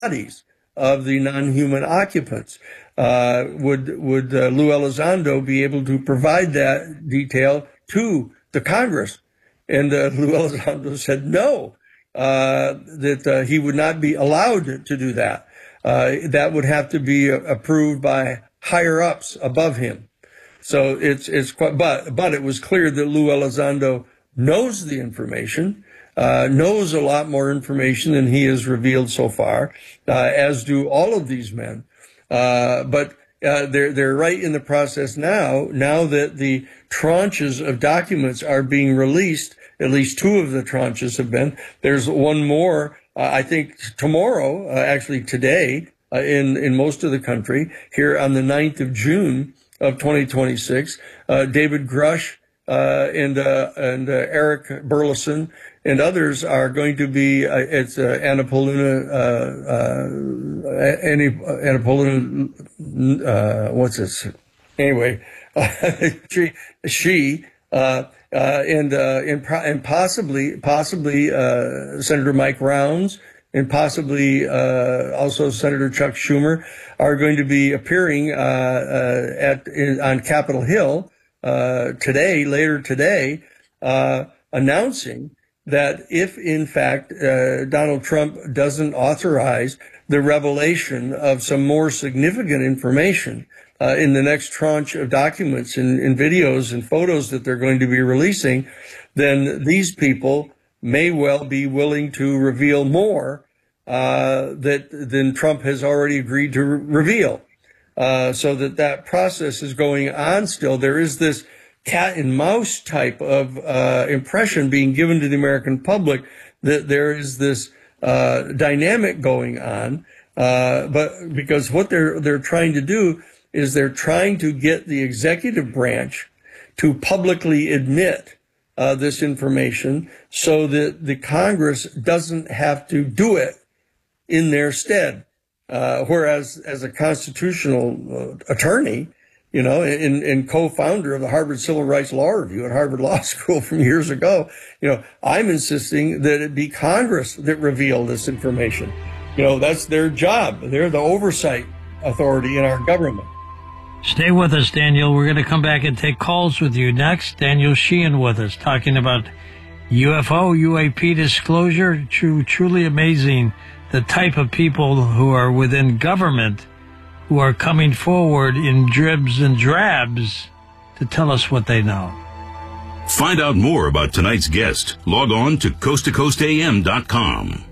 bodies of the non-human occupants. Would Lou Elizondo be able to provide that detail to the Congress? And Lou Elizondo said no, that he would not be allowed to do that. That would have to be approved by higher ups above him. So it's quite, but it was clear that Lou Elizondo knows the information, knows a lot more information than he has revealed so far, as do all of these men. But they're right in the process now that the tranches of documents are being released. At least two of the tranches have been. There's one more, I think tomorrow, actually today, in most of the country, here on the 9th of June of 2026. David Grush and Eric Burleson and others are going to be, it's Annapoluna, what's this? Anyway, she and possibly Senator Mike Rounds and possibly also Senator Chuck Schumer are going to be appearing on Capitol Hill later today, announcing that if in fact Donald Trump doesn't authorize the revelation of some more significant information in the next tranche of documents and videos and photos that they're going to be releasing, then these people may well be willing to reveal more than Trump has already agreed to reveal. So that process is going on still. There is this cat and mouse type of impression being given to the American public that there is this dynamic going on, but because what they're trying to do is they're trying to get the executive branch to publicly admit this information so that the Congress doesn't have to do it in their stead. Whereas as a constitutional attorney, you know, and co-founder of the Harvard Civil Rights Law Review at Harvard Law School from years ago, you know, I'm insisting that it be Congress that reveal this information. You know, that's their job. They're the oversight authority in our government. Stay with us, Daniel. We're going to come back and take calls with you next. Daniel Sheehan with us, talking about UFO, UAP disclosure. Truly amazing, the type of people who are within government who are coming forward in dribs and drabs to tell us what they know. Find out more about tonight's guest. Log on to coasttocoastam.com.